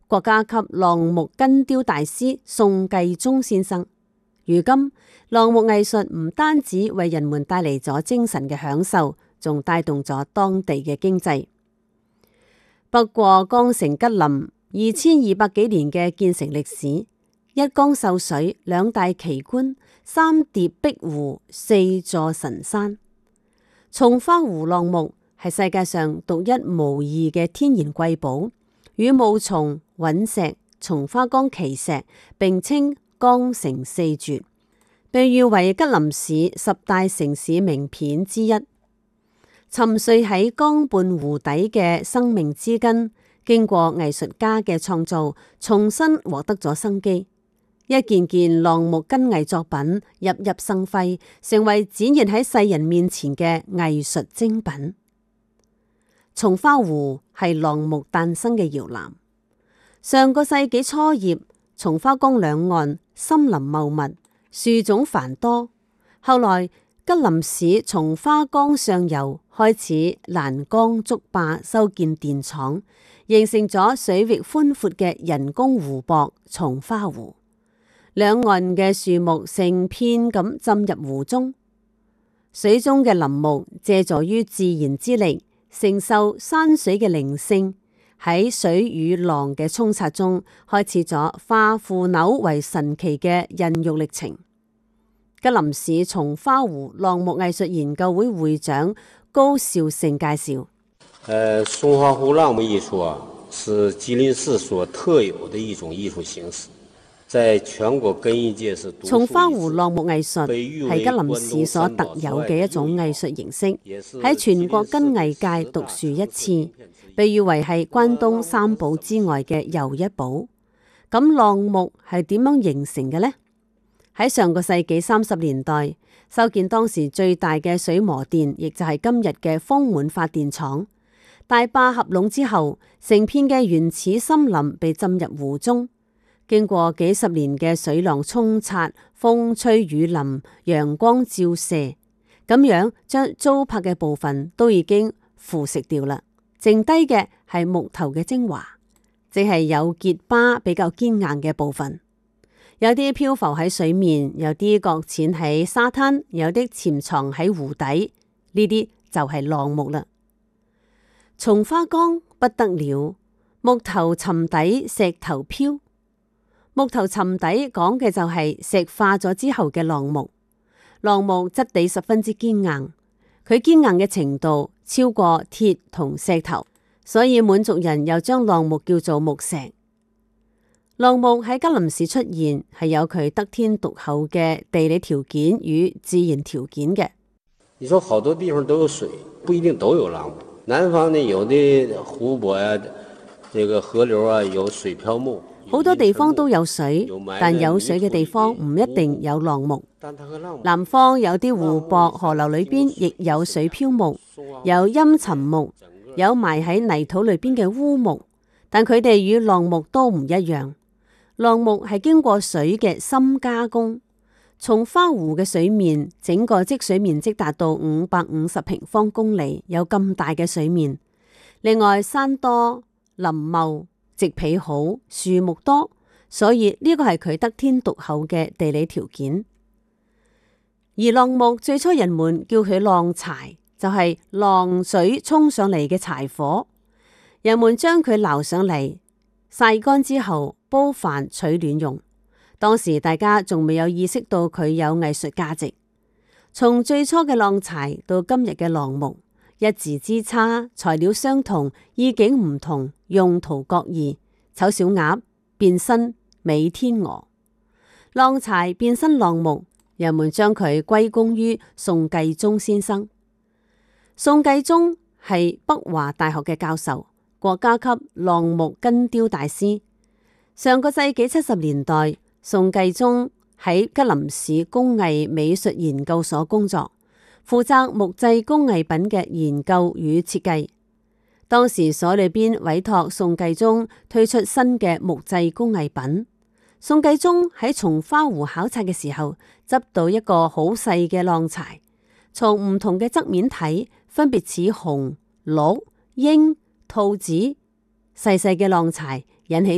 國家級朗木根雕大師宋繼宗先生。如今，朗木藝術唔單止為人們帶嚟咗精神嘅享受，仲帶動咗當地嘅經濟。北過江城吉林2200幾年嘅建成歷史，一江秀水，兩大奇觀，三疊碧湖，四座神山。松花湖朗木係世界上獨一無二嘅天然瑰寶，與霧叢、隕石、松花江奇石並稱江城四絕，被譽為吉林市10大城市名片之一。沉睡喺江畔湖底嘅生命之根，經過藝術家嘅創造，重新獲得咗生機。一件件朗木根藝作品熠熠生輝，成為展現喺世人面前嘅藝術精品。松花湖係朗木誕生嘅搖籃。上個世紀初葉，松花江兩岸森林茂密，樹種繁多。後來吉林市松花江上游開始欄杆築壩，修建電廠，形成咗水域寬闊嘅人工湖泊松花湖。兩岸嘅樹木成片咁浸入湖中，水中嘅林木借助於自然之力，承受山水嘅靈性，喺水與浪嘅沖刷中，開始咗化腐朽為神奇嘅孕育歷程。吉林市松花湖朗木藝術研究會會長高兆勝介紹： 松花湖朗木藝術啊，是吉林市所特有的一種藝術形式，在全國根藝界是松花湖朗木藝術係吉林市所特有嘅一種藝術形式，喺全國根藝界獨樹一幟，被譽為係關東三寶之外嘅又一寶。咁朗木係點樣形成嘅呢？喺上個世紀30年代，修建當時最大嘅水磨店，亦就係今日嘅豐滿發電廠。大壩合攏之後，成片嘅原始森林被浸入湖中，經過幾十年嘅水浪沖刷、風吹雨淋、陽光照射，咁樣將糟粕嘅部分都已經腐蝕掉啦，剩低嘅係木頭嘅精華，即係有結疤比較堅硬嘅部分。有啲漂浮喺水面，有啲擱淺喺沙灘，有啲潛藏喺湖底，呢啲就係朗木啦。松花江不得了，木頭沉底，石頭漂。木頭沉底講嘅就係石化咗之後嘅朗木。朗木質地十分之堅硬，佢堅硬嘅程度超過鐵同石頭，所以滿族人又將朗木叫做木石。朗木喺吉林市出現，係有佢得天獨厚嘅地理條件與自然條件嘅。 你說好多地方都有水，不一定都有朗木。南方呢，有的湖泊啊，這個河流啊，有水漂木。 好多地方都有水，但有水嘅地方唔一定有朗木。南方有啲湖泊、河流裏邊亦有水漂木，有陰沉木，有埋喺泥土裏邊嘅烏木，但佢哋與朗木都唔一樣。朗木係經過水嘅深加工。松花湖嘅水面整個積水面積達到550平方公里，有咁大嘅水面。另外山多林茂，植被好，樹木多，所以呢個係佢得天獨厚嘅地理條件。而朗木最初人們叫佢浪柴，就係浪水衝上嚟嘅柴火。人們將佢撈上嚟曬乾之後煲飯取暖用。當時大家仲未有意識到佢有藝術價值。從最初嘅浪柴到今日嘅朗木，一字之差，材料相同，意境唔同，用途各異。醜小鴨變身美天鵝，浪柴變身朗木，人們將佢歸功於宋繼宗先生。宋繼宗係北華大學嘅教授，國家級朗木根雕大師。上個世紀70年代，宋繼宗喺吉林市工藝美術研究所工作，負責木製工藝品嘅研究與設計。當時所裏邊委託宋繼宗推出新嘅木製工藝品。宋繼宗喺松花湖考察嘅時候，執到一個好細嘅浪柴，從唔同嘅側面睇，分別似熊、鹿、鷹、兔子，細細嘅浪柴引起